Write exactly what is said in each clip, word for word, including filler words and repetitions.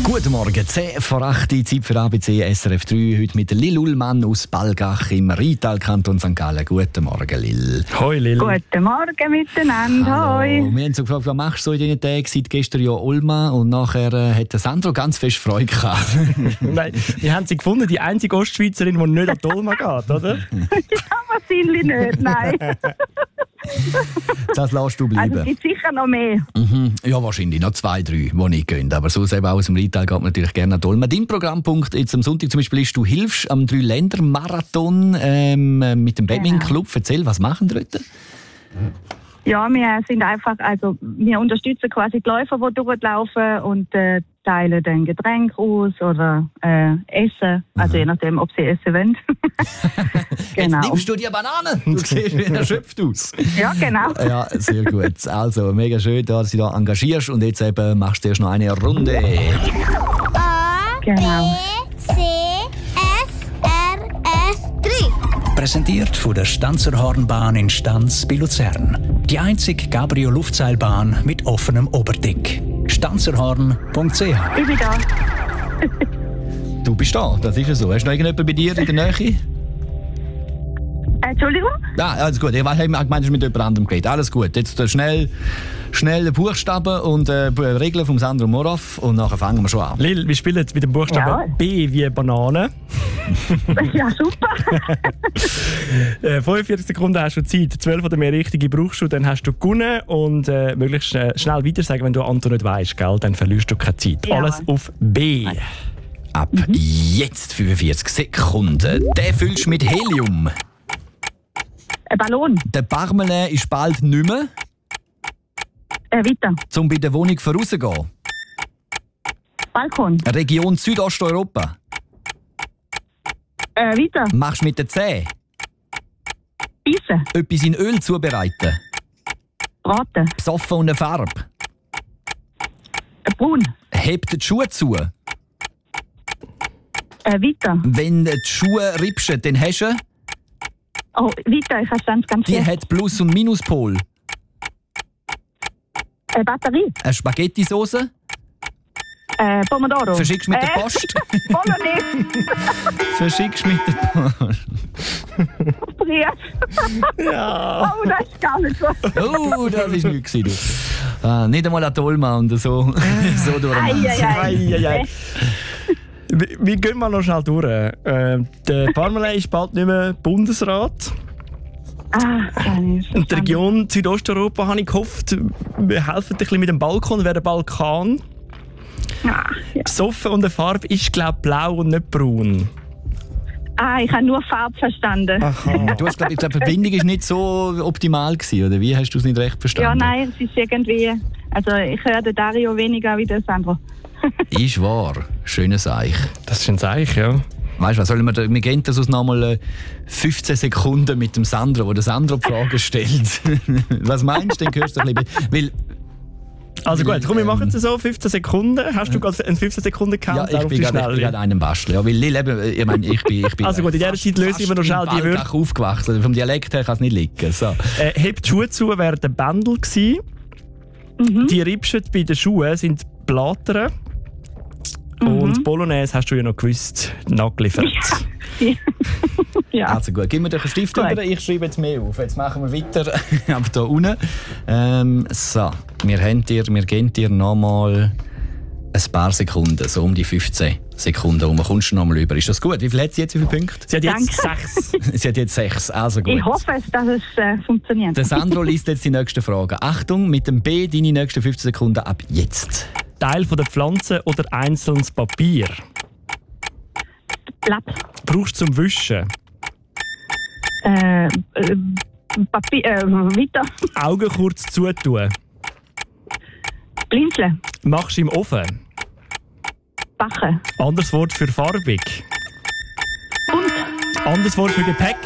Guten Morgen, zehn vor acht, Zeit für A B C S R F drei. Heute mit Lil Ullmann aus Balgach im Rheintal, Kanton Sankt Gallen. Guten Morgen, Lil. Hoi, Lil. Guten Morgen miteinander. Hallo. Hoi. Wir haben so gefragt, was machst du so in diesen Tagen? Seit gestern ja Ulma und nachher äh, hat der Sandro ganz fest Freude gehabt. Nein, wir haben sie gefunden, die einzige Ostschweizerin, die nicht an die Ulma geht, oder? Ja, wahrscheinlich nicht, nein. Das lässt du bleiben. Also es gibt sicher noch mehr. Mhm. Ja, wahrscheinlich noch zwei, drei, die nicht gehen. Aber sonst eben auch aus dem Rheintal geht man natürlich gerne an die Ulma. Dein Programmpunkt jetzt am Sonntag zum Beispiel ist, du hilfst am Drei-Länder-Marathon ähm, mit dem Badminton-Club. Erzähl, was machen die dort? Ja, wir sind einfach, also wir unterstützen quasi die Läufer, die durchlaufen und äh, teilen dann Getränke aus oder äh, Essen, also mhm. je nachdem, ob sie essen wollen. Genau. Jetzt nimmst du die Banane. Du siehst wie erschöpft aus. Ja, genau. Ja, sehr gut. Also, mega schön, dass du dich da engagierst und jetzt eben machst du erst noch eine Runde. A, Genau. B, C, S, R, F drei. Präsentiert von der Stanzerhornbahn in Stanz bei Luzern. Die einzige Cabrio-Luftseilbahn mit offenem Oberdeck. stanzerhorn punkt c h. Ich bin da. Du bist da, das ist ja so. Hast du noch irgendjemanden bei dir in der Nähe? Äh, Entschuldigung? Ja, alles gut. Ich habe gemeint, du hast mit jemand anderem geredet. Alles gut. Jetzt äh, schnell, schnell Buchstaben und äh, Regeln vom Sandro Morov und nachher fangen wir schon an. Lil, wir spielen jetzt mit dem Buchstaben Ja. B wie Banane. Ja, super. äh, fünfundvierzig Sekunden hast du Zeit. zwölf oder mehr richtige brauchst du, dann hast du gewonnen. Und äh, möglichst äh, schnell weiter sagen, wenn du Anton nicht weißt, gell? Dann verlierst du keine Zeit. Ja. Alles auf B. Ab jetzt fünfundvierzig Sekunden. Den füllst du mit Helium. Ein Ballon. Der Parmelin ist bald nicht mehr, Äh, weiter. um bei der Wohnung vorauszugehen. Balkon. Region Südosteuropa. Äh, weiter. Machst mit den Zähnen. Beißen. Etwas in Öl zubereiten. Braten. Besoffen und eine Farbe. Äh, braun. Hebt die Schuhe zu. Äh, weiter. Wenn die Schuhe ripschen, dann hast du... Oh, weiter. Ich verstehe es ganz Die schlecht. hat Plus- und Minuspol. Äh, Batterie. Eine Spaghetti-Sauce. Äh, Pomodoro. Verschickst mit der Äh, Post. Bolognese. Verschickst mit der Post. Friert. Ja. Oh, das ist gar nicht so. Oh, das war nichts. Du. Ah, nicht einmal an die Olma und so, so durcheinander. Ei, ei, ei. Ei, ei, ei. Wir, wir gehen mal noch schnell durch. Äh, der Parmelin ist bald nicht mehr Bundesrat. Ah, kann ich. Und die Region Südosteuropa habe ich gehofft, wir helfen ein bisschen mit dem Balkon, wäre der Balkan. Ah, ja. Besoffen und eine Farbe ist, glaube ich, blau und nicht braun. ah, ich habe nur Farbe verstanden. Aha. Du hast, glaub, ich glaube, die Verbindung war nicht so optimal gewesen, oder wie? Hast du es nicht recht verstanden? Ja, nein, es ist irgendwie. Also, ich höre den Dario weniger wie der Sandro. Ist wahr. Schönes Eich. Das ist ein Zeichen, ja. Weißt du was, sollen wir, da- wir gehen das aus nochmal fünfzehn Sekunden mit dem Sandro, wo der Sandro die Frage stellt. Was meinst du? Dann hörst du ein bisschen. Weil, Also gut, komm, wir Ähm. machen es so, fünfzehn Sekunden. Hast du gerade einen fünfzehn Sekunden Countdown ja, ich auf bin die gerade ich bin Schnelle? gerade einen Basteln. Ja, weil Lil eben, ich meine, ich bin, ich bin Also gut, in dieser fast- Zeit löse ich mir noch fast schnell in die Balgach aufgewachsen. Vom Dialekt her kann es nicht liegen. So. Äh, hebt die Schuhe zu, wäre der Bändel gewesen. Mhm. Die Ripschen bei den Schuhen sind Blätter. Und Bolognese hast du ja noch gewusst, nachgeliefert. Ja. Also gut, gib mir doch einen Stift Gut. über, ich schreibe jetzt mehr auf. Jetzt machen wir weiter, aber hier unten. Ähm, so, wir, haben dir, wir geben dir nochmal ein paar Sekunden, so um die fünfzehn Sekunden. Und man kommst du nochmal über. Ist das gut? Wie viel hat sie jetzt? Wie viele Punkte? Sie hat jetzt Danke. sechs. Sie hat jetzt sechs, also gut. Ich hoffe, es, dass es äh, funktioniert. Der Sandro liest jetzt die nächste Frage. Achtung, mit dem B deine nächsten fünfzehn Sekunden ab jetzt. Teil von der Pflanze oder einzelnes Papier. Blatt. Brauchst du zum Wischen. Äh, äh, Papier. Äh, weiter. Augen kurz zutun. Blinzeln. Machst du im Ofen. Backen. Anderes Wort für farbig. Und. Anderes Wort für Gepäck.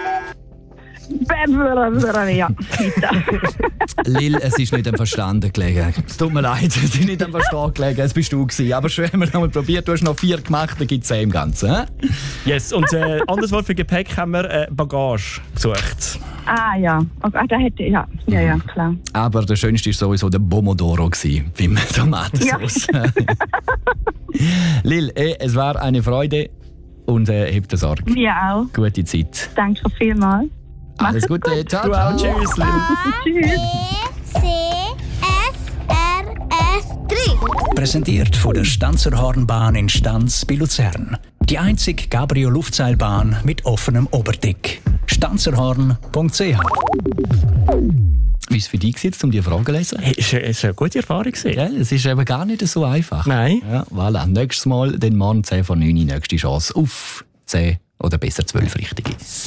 Ja, weiter. Lil, es ist nicht am Verstanden gelegen. Es tut mir leid, es ist nicht am Verstanden gelegen. Es bist du gewesen. Aber schön, haben wir nochmal probiert. Du hast noch vier gemacht, dann gibt es zehn im Ganzen. He? Yes, und äh, anderes Wort für Gepäck haben wir äh, Bagage gesucht. Ah, ja. Okay, ah, da hätte ja. Ja, ja, klar. Aber der schönste war sowieso der Pomodoro gewesen, beim Tomatensauce. Lil, eh, es war eine Freude und äh, habt Sorge. Mir auch. Gute Zeit. Danke vielmals. Alles Gute. gut. Ciao, Du ciao. auch. Tschüss, Lil. Tschüss. C S R S drei. Präsentiert von der Stanzer Hornbahn in Stanz bei Luzern. Die einzige Cabrio-Luftseilbahn mit offenem Oberdeck. stanzerhorn punkt c h. Wie war es für dich, gewesen, um diese Frage zu lesen? Hey, es war es war eine gute Erfahrung. gewesen. Ja, es ist eben gar nicht so einfach. Nein. Ja, voilà. Nächstes Mal, dann morgen zehn von neun, nächste Chance auf zehn oder besser zwölf Richtige.